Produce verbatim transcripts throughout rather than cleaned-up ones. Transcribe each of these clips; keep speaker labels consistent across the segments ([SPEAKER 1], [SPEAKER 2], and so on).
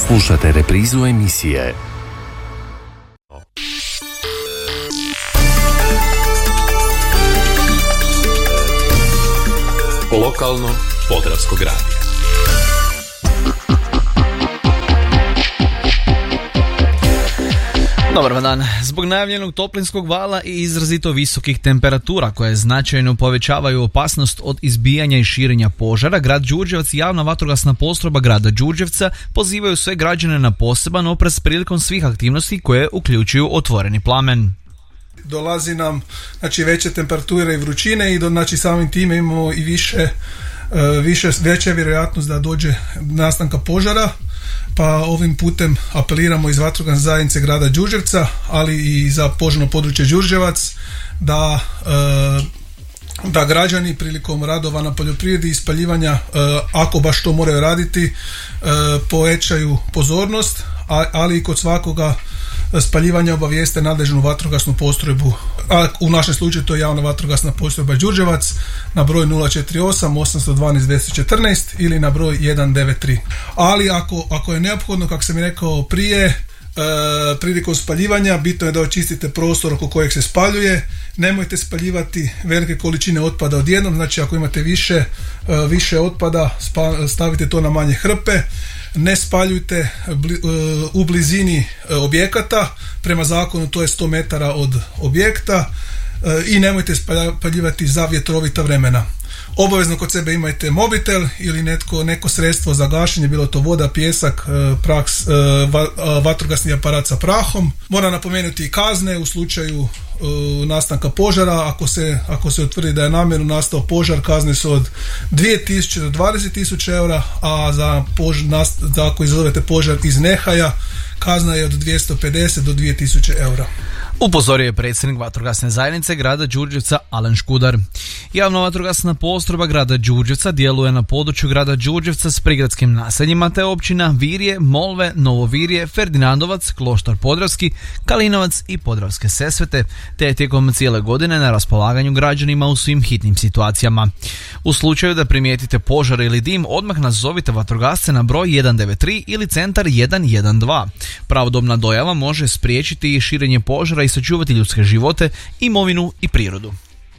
[SPEAKER 1] Slušate reprizu emisije
[SPEAKER 2] Lokalno Podravskog radija.
[SPEAKER 3] Dobar dan. Zbog najavljenog toplinskog vala i izrazito visokih temperatura koje značajno povećavaju opasnost od izbijanja i širenja požara, grad Đurđevac i javna vatrogasna postrojba grada Đurđevca pozivaju sve građane na poseban oprez prilikom svih aktivnosti koje uključuju otvoreni plamen.
[SPEAKER 4] Dolazi nam znači veće temperature i vrućine i do, znači samim time imamo i više, više veća vjerojatnost da dođe nastanka požara. Pa ovim putem apeliramo iz vatrogasne zajednice grada Đurđevca, ali i za požarno područje Đurđevac da, da građani prilikom radova na poljoprivredi i spaljivanja, ako baš to moraju raditi, povećaju pozornost, ali i kod svakoga spaljivanja obavijeste nadležnu vatrogasnu postrojbu, a u našem slučaju to je javna vatrogasna postrojba Đurđevac na broj nula četiri osam osam jedan dva dva jedan četiri ili na broj jedan devet tri. Ali ako, ako je neophodno, kako sam i rekao prije, e, prilikom spaljivanja bitno je da očistite prostor oko kojeg se spaljuje. Nemojte spaljivati velike količine otpada odjednom, znači ako imate više, e, više otpada stavite to na manje hrpe. Ne spaljujte u blizini objekata, prema zakonu to je sto metara od objekta, i nemojte spaljivati za vjetrovita vremena. Obavezno kod sebe imajte mobitel ili netko, neko sredstvo za gašenje, bilo to voda, pijesak, praks, vatrogasni aparat sa prahom. Moram napomenuti i kazne u slučaju nastanka požara. Ako se, ako se utvrdi da je namjerno nastao požar, kazne su od dvije tisuće do dvadeset tisuća eura, a za, požar, za ako izazovete požar iz nehaja, kazna je od dvjesto pedeset do dvije tisuće eura.
[SPEAKER 3] Upozorio je predsjednik vatrogasne zajednice grada Đurđevca Alen Škudar. Javna vatrogasna postrojba grada Đurđevca djeluje na području grada Đurđevca s prigradskim naseljima te općina Virje, Molve, Novovirje, Ferdinandovac, Kloštar Podravski, Kalinovac i Podravske Sesvete, te je tijekom cijele godine na raspolaganju građanima u svim hitnim situacijama. U slučaju da primijetite požar ili dim, odmah nazovite vatrogasce na broj jedan devet tri ili centar jedan jedan dva. Pravodobna dojava može spriječiti i širenje požara i sačuvati ljudske živote, imovinu i prirodu.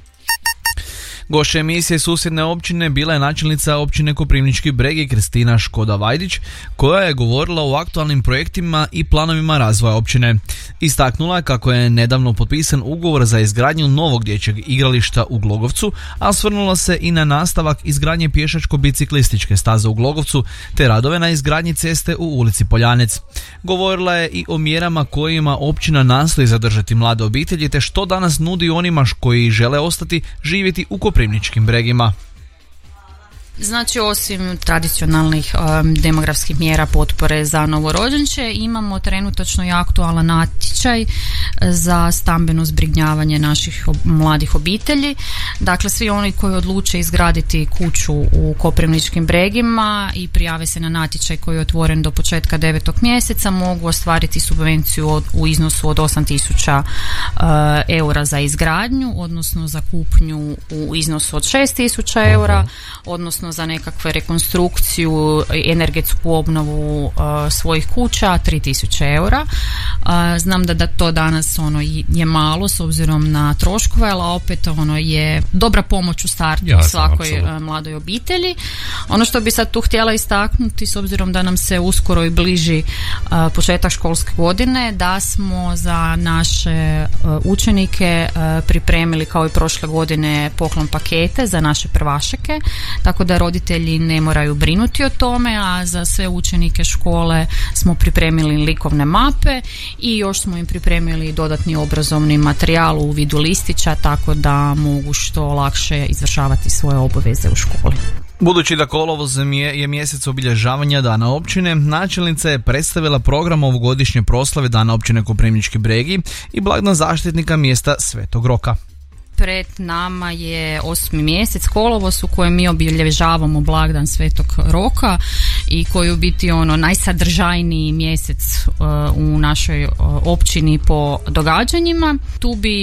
[SPEAKER 3] Gošća emisije susjedne općine bila je načelnica općine Koprivnički Bregi Kristina Škoda-Vajdić, koja je govorila o aktualnim projektima i planovima razvoja općine. Istaknula je kako je nedavno potpisan ugovor za izgradnju novog dječjeg igrališta u Glogovcu, a osvrnula se i na nastavak izgradnje pješačko-biciklističke staze u Glogovcu te radove na izgradnji ceste u ulici Poljanec. Govorila je i o mjerama kojima općina nastoji zadržati mlade obitelji te što danas nudi onima koji žele ostati živjeti u Koprivničkim Bregima.
[SPEAKER 5] Znači, osim tradicionalnih um, demografskih mjera potpore za novorođenče, imamo trenutačno i aktualan natječaj za stambeno zbrinjavanje naših ob- mladih obitelji. Dakle, svi oni koji odluče izgraditi kuću u Koprivničkim Bregima i prijave se na natječaj koji je otvoren do početka devetog mjeseca, mogu ostvariti subvenciju od, u iznosu od osam tisuća uh, eura za izgradnju, odnosno za kupnju u iznosu od šest tisuća eura, odnosno za nekakve rekonstrukciju i energetsku obnovu uh, svojih kuća tri tisuće eura. Uh, znam da, da to danas ono je malo s obzirom na troškove, ali opet ono je dobra pomoć u startu ja, svakoj uh, mladoj obitelji. Ono što bi sad tu htjela istaknuti, s obzirom da nam se uskoro i bliži uh, početak školske godine, da smo za naše uh, učenike uh, pripremili kao i prošle godine poklon pakete za naše prvašeke, tako da roditelji ne moraju brinuti o tome, a za sve učenike škole smo pripremili likovne mape i još smo im pripremili dodatni obrazovni materijal u vidu listića, tako da mogu što lakše izvršavati svoje obaveze u školi.
[SPEAKER 3] Budući da kolovoz je mjesec obilježavanja Dana općine, načelnica je predstavila program ovogodišnje proslave Dana općine Koprivnički Bregi i blagdan zaštitnika mjesta Svetog Roka.
[SPEAKER 5] Pred nama je osmi mjesec, kolovoz, u kojem mi obilježavamo blagdan Svetog Roka i koji je u biti ono najsadržajniji mjesec uh, u našoj uh, općini po događanjima. Tu bi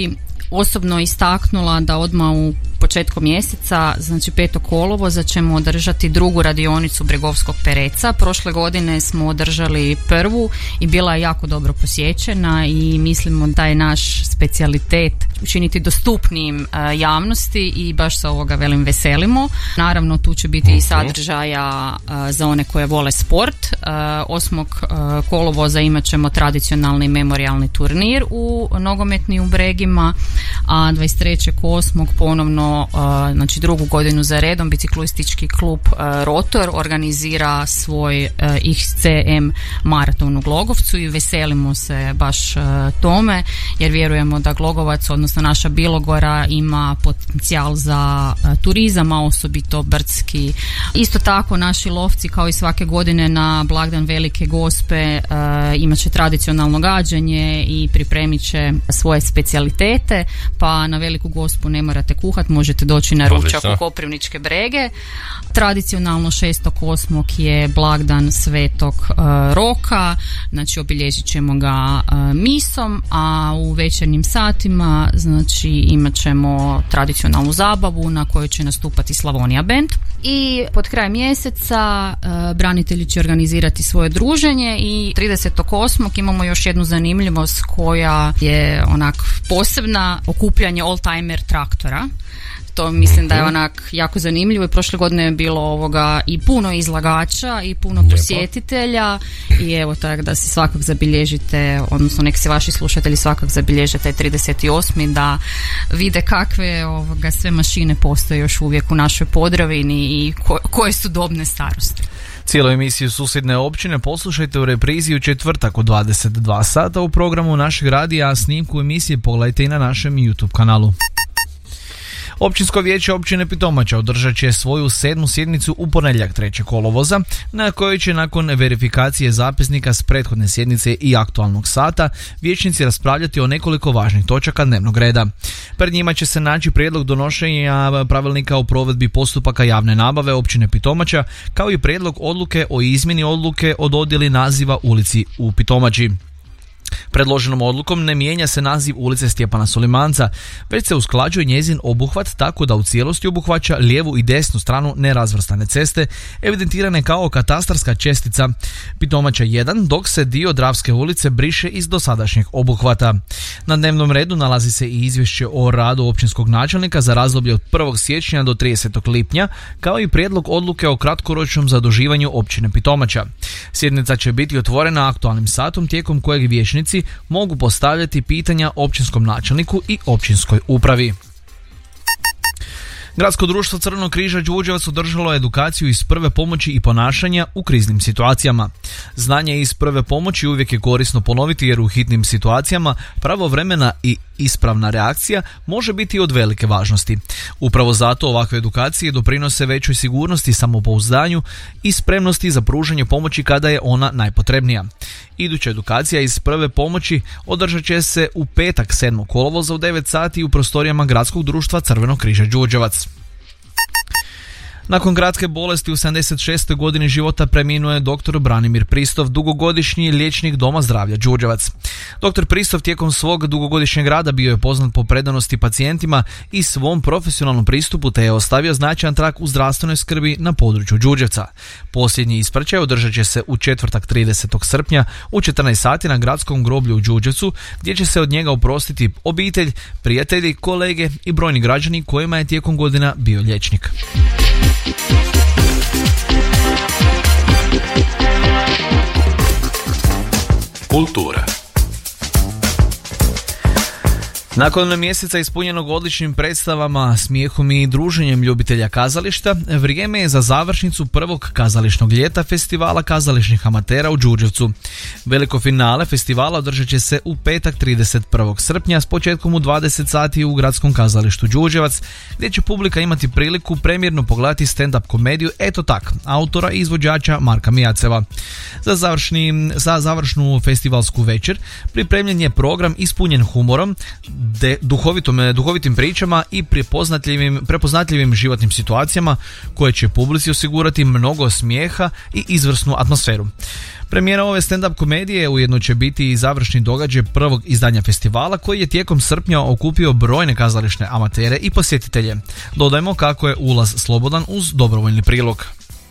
[SPEAKER 5] osobno istaknula da odmah u početkom mjeseca, znači petog kolovoza, ćemo održati drugu radionicu Bregovskog pereca. Prošle godine smo održali prvu i bila je jako dobro posjećena i mislimo da je naš specijalitet učiniti dostupnijim uh, javnosti i baš se ovoga velim veselimo. Naravno tu će biti i sadržaja uh, za one koje vole sport. Uh, osmog kolovoza imat ćemo tradicionalni memorijalni turnir u nogometni u Bregima, a dvadeset trećeg osmog ponovno Uh, znači drugu godinu za redom biciklistički klub uh, Rotor organizira svoj uh, X C M maraton u Glogovcu i veselimo se baš uh, tome jer vjerujemo da Glogovac, odnosno naša Bilogora, ima potencijal za uh, turizam, a osobito brdski. Isto tako naši lovci kao i svake godine na blagdan Velike Gospe uh, imat će tradicionalno gađanje i pripremit će svoje specijalitete, pa na Veliku Gospu ne morate kuhat, možete doći na ručak u Koprivničke Brege. Tradicionalno šestog osmog je blagdan Svetog uh, Roka, znači obilježit ćemo ga uh, misom, a u večernjim satima znači imat ćemo tradicionalnu zabavu na kojoj će nastupati Slavonija band. I pod kraj mjeseca uh, branitelji će organizirati svoje druženje i tridesetog osmog imamo još jednu zanimljivost koja je onak posebna, okupljanje oldtimer traktora. To mislim da je onak jako zanimljivo i prošle godine je bilo ovoga i puno izlagača i puno Lijepo. posjetitelja i evo tako da se svakak zabilježite, odnosno nek se vaši slušatelji svakak zabilježe taj trideset osmi da vide kakve ovoga sve mašine postoje još uvijek u našoj Podravini i ko, koje su dobne starosti.
[SPEAKER 3] Cijelu emisiju Susjedne općine poslušajte u reprizi u četvrtak u dvadeset dva sata u programu našeg radija, a snimku emisije pogledajte i na našem YouTube kanalu. Općinsko vijeće općine Pitomača održat će svoju sedmu sjednicu u ponedjeljak trećeg kolovoza, na kojoj će nakon verifikacije zapisnika s prethodne sjednice i aktualnog sata vijećnici raspravljati o nekoliko važnih točaka dnevnog reda. Pred njima će se naći prijedlog donošenja pravilnika o provedbi postupaka javne nabave općine Pitomača, kao i prijedlog odluke o izmjeni odluke o dodjeli naziva ulici u Pitomači. Predloženom odlukom ne mijenja se naziv ulice Stjepana Solimanca, već se usklađuje njezin obuhvat tako da u cijelosti obuhvaća lijevu i desnu stranu nerazvrstane ceste, evidentirane kao katastarska čestica Pitomača jedan, dok se dio Dravske ulice briše iz dosadašnjeg obuhvata. Na dnevnom redu nalazi se i izvješće o radu općinskog načelnika za razdoblje od prvog siječnja do tridesetog lipnja, kao i prijedlog odluke o kratkoročnom zaduživanju općine Pitomača. Sjednica će biti otvorena aktualnim satom tijekom kojeg vijećnici mogu postavljati pitanja općinskom načelniku i općinskoj upravi. Gradsko društvo Crvenog križa Đurđevac održalo edukaciju iz prve pomoći i ponašanja u kriznim situacijama. Znanje iz prve pomoći uvijek je korisno ponoviti jer u hitnim situacijama pravovremena i ispravna reakcija može biti od velike važnosti. Upravo zato ovakve edukacije doprinose većoj sigurnosti, samopouzdanju i spremnosti za pružanje pomoći kada je ona najpotrebnija. Iduća edukacija iz prve pomoći održat će se u petak sedmog kolovoza u devet sati u prostorijama Gradskog društva Crvenog križa Đurđevac. Nakon kratke bolesti u sedamdeset šestoj godini života preminuo je doktor Branimir Pristov, dugogodišnji liječnik Doma zdravlja Đurđevac. doktor Pristov tijekom svog dugogodišnjeg rada bio je poznat po predanosti pacijentima i svom profesionalnom pristupu, te je ostavio značajan trag u zdravstvenoj skrbi na području Đurđevca. Posljednji ispraćaj održat će se u četvrtak tridesetog srpnja u četrnaest sati na gradskom groblju u Đurđevcu, gdje će se od njega oprostiti obitelj, prijatelji, kolege i brojni građani kojima je tijekom godina bio liječnik.
[SPEAKER 2] Kultura.
[SPEAKER 3] Nakon mjeseca ispunjenog odličnim predstavama, smijehom i druženjem ljubitelja kazališta, vrijeme je za završnicu prvog kazališnog ljeta festivala kazališnih amatera u Đurđevcu. Veliko finale festivala održat će se u petak trideset prvog srpnja s početkom u dvadeset sati u Gradskom kazalištu Đurđevac, gdje će publika imati priliku premjerno pogledati stand-up komediju Eto tak, autora i izvođača Marka Mijaceva. Za, završni, za završnu festivalsku večer pripremljen je program ispunjen humorom, de, duhovitom, duhovitim pričama i prepoznatljivim, prepoznatljivim životnim situacijama koje će publici osigurati mnogo smijeha i izvrsnu atmosferu. Premijera ove stand-up komedije ujedno će biti i završni događaj prvog izdanja festivala koji je tijekom srpnja okupio brojne kazališne amatere i posjetitelje. Dodajmo kako je ulaz slobodan uz dobrovoljni prilog.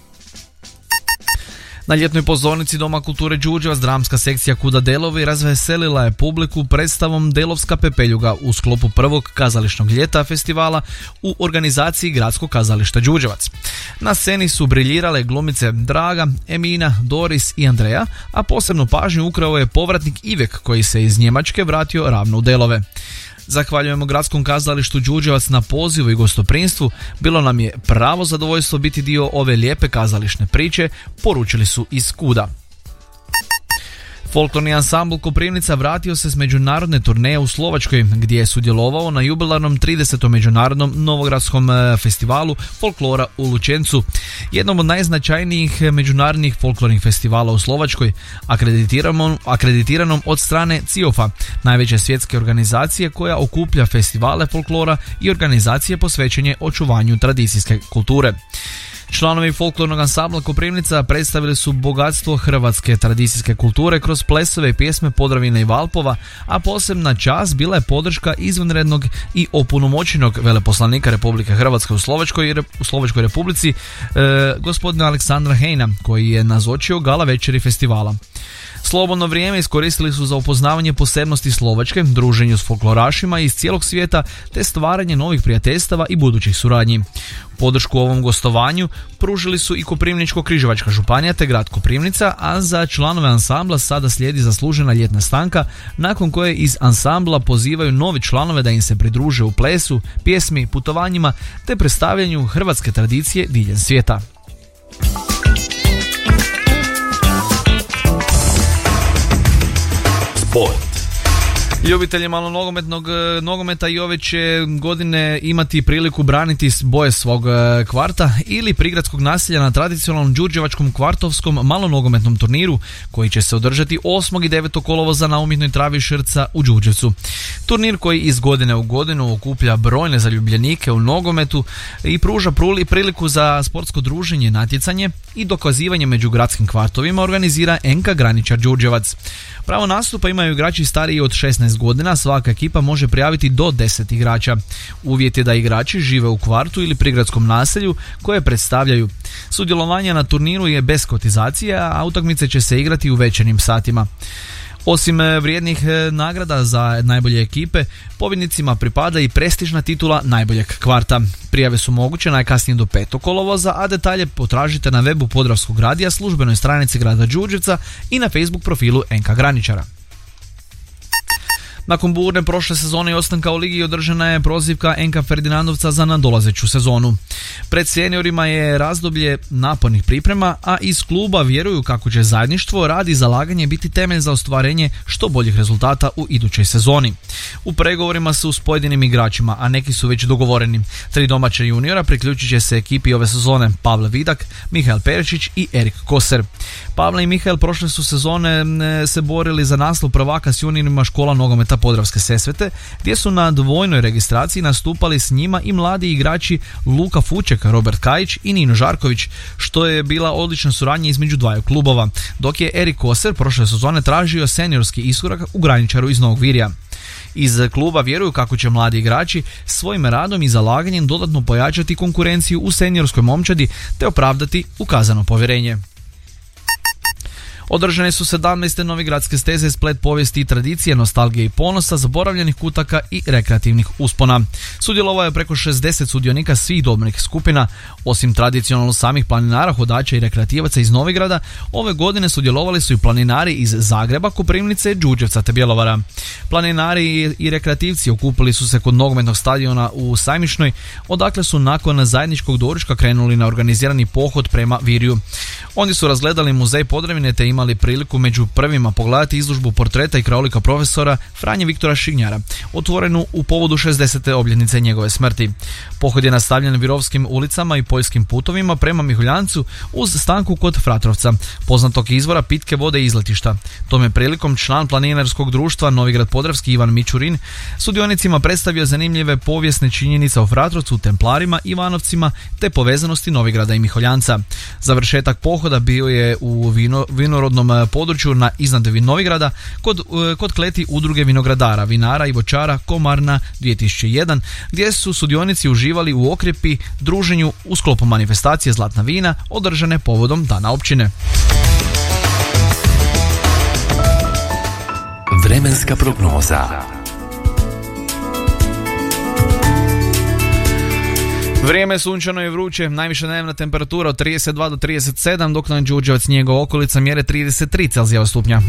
[SPEAKER 3] Na ljetnoj pozornici Doma kulture Đurđevac dramska sekcija Kuda Delovi razveselila je publiku predstavom Delovska pepeljuga u sklopu prvog kazališnog ljeta festivala u organizaciji Gradskog kazališta Đurđevac. Na sceni su briljirale glumice Draga, Emina, Doris i Andreja, a posebnu pažnju ukrao je povratnik Ivek koji se iz Njemačke vratio ravno u Delove. Zahvaljujemo Gradskom kazalištu Đurđevac na pozivu i gostoprinstvu, bilo nam je pravo zadovoljstvo biti dio ove lijepe kazališne priče, poručili su iz Kuda. Folklorni ansambl Koprivnica vratio se s međunarodne turneje u Slovačkoj, gdje je sudjelovao na jubilarnom tridesetom međunarodnom novogradskom festivalu folklora u Lučencu, jednom od najznačajnijih međunarodnih folklornih festivala u Slovačkoj, akreditiranom, akreditiranom od strane C I O F-a, najveće svjetske organizacije koja okuplja festivale folklora i organizacije posvećenje očuvanju tradicijske kulture. Članovi folklornog ansambla Koprivnica predstavili su bogatstvo hrvatske tradicijske kulture kroz plesove i pjesme Podravine i Valpova, a posebna čast bila je podrška izvanrednog i opunomoćenog veleposlanika Republike Hrvatske u Slovačkoj, u Slovačkoj Republici, e, gospodina Aleksandra Hejna, koji je nazočio gala večeri festivala. Slobodno vrijeme iskoristili su za upoznavanje posebnosti Slovačke, druženju s folklorašima iz cijelog svijeta te stvaranje novih prijateljstava i budućih suradnji. Podršku ovom gostovanju pružili su i Koprivničko-križevačka županija te grad Koprivnica, a za članove ansambla sada slijedi zaslužena ljetna stanka, nakon koje iz ansambla pozivaju novi članove da im se pridruže u plesu, pjesmi, putovanjima te predstavljanju hrvatske tradicije diljem svijeta.
[SPEAKER 2] Sport.
[SPEAKER 3] Ljubitelji malonogometnog nogometa i ove će godine imati priliku braniti boje svog kvarta ili prigradskog naselja na tradicionalnom đurđevačkom kvartovskom malonogometnom turniru koji će se održati osmog i devetog kolovoza na umjetnoj travi Šrca u Đurđevcu. Turnir koji iz godine u godinu okuplja brojne zaljubljenike u nogometu i pruža priliku za sportsko druženje, natjecanje i dokazivanje među gradskim kvartovima organizira N K Graničar Đurđevac. Pravo nastupa imaju igrači stariji od šesnaest godina, svaka ekipa može prijaviti do deset igrača. Uvjet je da igrači žive u kvartu ili prigradskom naselju koje predstavljaju. Sudjelovanje na turniru je bez kotizacije, a utakmice će se igrati u večernjim satima. Osim vrijednih nagrada za najbolje ekipe, pobjednicima pripada i prestižna titula najboljeg kvarta. Prijave su moguće najkasnije do petog kolovoza, a detalje potražite na webu Podravskog radija, službenoj stranici grada Đurđevca i na Facebook profilu N K Graničara. Nakon burne prošle sezone i ostanka u ligi održana je prozivka N K Ferdinandovca za nadolazeću sezonu. Pred seniorima je razdoblje napornih priprema, a iz kluba vjeruju kako će zajedništvo, rad i zalaganje biti temelj za ostvarenje što boljih rezultata u idućoj sezoni. U pregovorima su s pojedinim igračima, a neki su već dogovoreni. Tri domaća juniora priključit će se ekipi ove sezone: Pavle Vidak, Mihael Peričić i Erik Koser. Pavle i Mihael prošle su sezone se borili za naslov prvaka s juniorima škola nogometa Podravske Sesvete, gdje su na dvojnoj registraciji nastupali s njima i mladi igrači Luka Fuček, Robert Kajić i Nino Žarković, što je bila odlična suradnja između dvaju klubova, dok je Erik Koser prošle sezone tražio seniorski iskorak u Graničaru iz Novog Virja. Iz kluba vjeruju kako će mladi igrači svojim radom i zalaganjem dodatno pojačati konkurenciju u seniorskoj momčadi te opravdati ukazano povjerenje. Održane su sedamnaeste novigradske steze, splet povijesti i tradicije, nostalgije i ponosa, zaboravljenih kutaka i rekreativnih uspona. Sudjelovao je preko šezdeset sudionika svih dobnih skupina. Osim tradicionalno samih planinara, hodača i rekreativaca iz Novigrada, ove godine sudjelovali su i planinari iz Zagreba, Koprivnice, Đurđevca te Bjelovara. Planinari i rekreativci okupili su se kod nogometnog stadiona u Sajmišnoj, odakle su nakon zajedničkog doručka krenuli na organizirani pohod prema Virju. Oni su razgledali muzej Podravine te imali priliku među prvima pogledati izložbu portreta i krajolika profesora Franje Viktora Šignjara, otvorenu u povodu šezdesete obljetnice njegove smrti. Pohod je nastavljen Virovskim ulicama i poljskim putovima prema Mihuljancu uz stanku kod Fratrovca, poznatog izvora pitke vode i izletišta. Tome prilikom član planinarskog društva Novigrad Podravski Ivan Mičurin sudionicima predstavio zanimljive povijesne činjenice o Fratrovcu, Templarima, Ivanovcima te povezanosti Novigrada i Mihuljanca. Završetak pohoda bio je u vino, vinorodu rodnom području na iznad Novigrada kod, kod kleti udruge vinogradara, vinara i voćara Komarna dvije tisuće jedan, gdje su sudionici uživali u okrjepi druženju u sklopu manifestacije Zlatna vina održane povodom Dana općine.
[SPEAKER 1] Vremenska prognoza.
[SPEAKER 3] Vrijeme je sunčano i vruće, najviša dnevna temperatura od trideset dva do trideset sedam, dok na Đurđevac i njegova okolica mjere trideset tri Celzijeva stupnja.